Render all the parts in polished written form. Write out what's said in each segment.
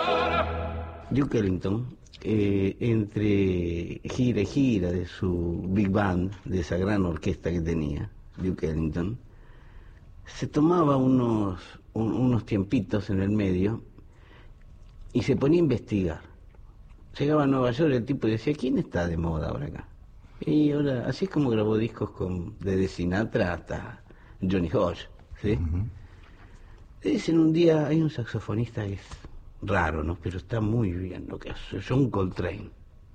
Duke Ellington, entre gira y gira de su big band, de esa gran orquesta que tenía, Duke Ellington, se tomaba unos tiempitos en el medio y se ponía a investigar. Llegaba a Nueva York el tipo y decía, ¿quién está de moda ahora acá? Y ahora, así es como grabó discos desde Sinatra hasta Johnny Hodge, ¿sí? Uh-huh. Le dicen un día, hay un saxofonista que es raro, ¿no? Pero está muy bien lo que hace, John Coltrane.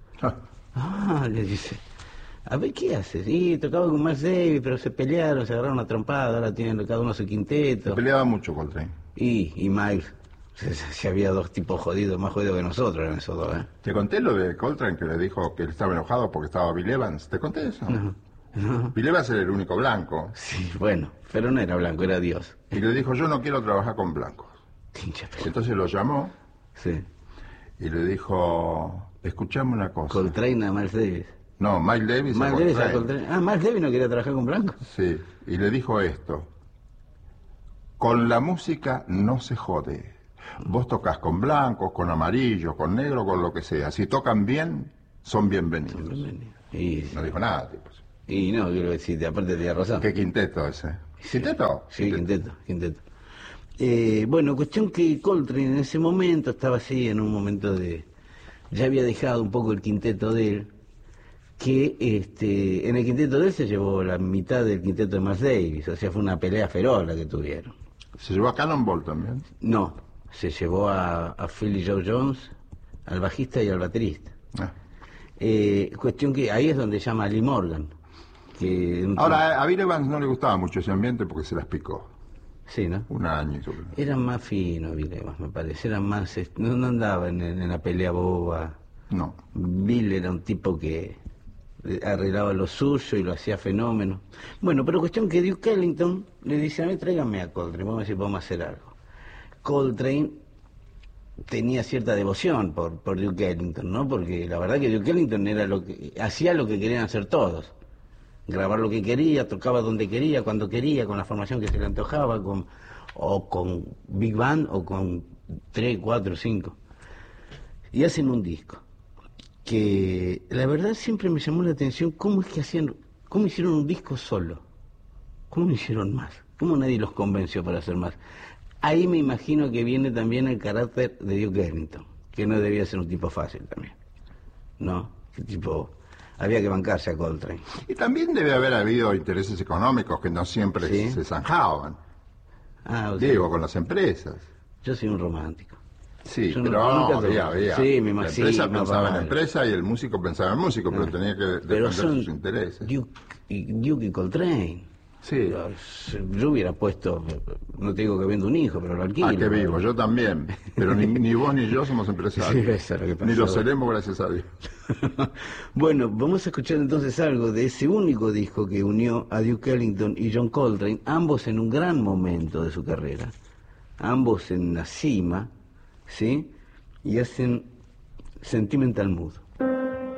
Le dice, a ver, ¿qué haces? Y tocaba con Miles Davis, pero se pelearon, se agarraron a trompada, ahora tienen cada uno su quinteto. Se peleaba mucho Coltrane. Y Miles, si había dos tipos jodidos, más jodidos que nosotros eran esos dos, ¿eh? ¿Te conté lo de Coltrane que le dijo que él estaba enojado porque estaba Bill Evans? ¿Te conté eso? No. Bill Evans era el único blanco. Sí, bueno, pero no era blanco, era Dios. Y le dijo, yo no quiero trabajar con blancos. Entonces lo llamó. Sí. Y le dijo, escuchame una cosa. Coltrane a Miles Davis. No, Miles Davis a Coltrane. Miles Davis no quería trabajar con blancos. Sí, y le dijo esto. Con la música no se jode. Vos tocas con blancos, con amarillos, con negro, con lo que sea. Si tocan bien, son bienvenidos. Y no dijo nada, tipo. Y no, quiero decir, aparte tenía razón. ¿Qué quinteto ese? ¿Quinteto? Sí, quinteto. Bueno, cuestión que Coltrane en ese momento estaba así, en un momento de... Ya había dejado un poco el quinteto de él, que en el quinteto de él se llevó la mitad del quinteto de Miles Davis, o sea, fue una pelea feroz la que tuvieron. ¿Se llevó a Cannonball también? No, se llevó a Philly Joe Jones, al bajista y al baterista. Cuestión que ahí es donde llama a Lee Morgan. Ahora, a Bill Evans no le gustaba mucho ese ambiente porque se las picó. Sí, ¿no? Un año y todo. Era más fino Bill Evans, me parece. Era más... No andaba en la pelea boba. No. Bill era un tipo que arreglaba lo suyo y lo hacía fenómeno. Bueno, pero cuestión que Duke Ellington le dice, a mí tráigame a Coltrane, vamos a ver si podemos hacer algo. Coltrane tenía cierta devoción por Duke Ellington, ¿no? Porque la verdad que Duke Ellington hacía lo que querían hacer todos. Grabar lo que quería, tocaba donde quería, cuando quería, con la formación que se le antojaba, o con Big Band, o con 3, 4, 5. Y hacen un disco, que la verdad siempre me llamó la atención cómo hicieron un disco solo, cómo no hicieron más, cómo nadie los convenció para hacer más. Ahí me imagino que viene también el carácter de Duke Ellington, que no debía ser un tipo fácil también, ¿no? Que tipo... Había que bancarse a Coltrane. Y también debe haber habido intereses económicos que no siempre se zanjaban. Digo, con las empresas. Yo soy un romántico. Sí, pero había. Sí, me imagino. La empresa pensaba en la empresa y el músico pensaba en el músico, pero tenía que defender sus intereses. Duke y Coltrane. Sí. Yo hubiera puesto, no te digo que vendo un hijo, pero lo alquilo. Que vivo, yo también. Pero ni vos ni yo somos empresarios. Sí, eso es lo que pasa. Ni lo seremos, gracias a Dios. Bueno, vamos a escuchar entonces algo de ese único disco que unió a Duke Ellington y John Coltrane, ambos en un gran momento de su carrera, ambos en la cima, ¿sí? Y hacen Sentimental Mood.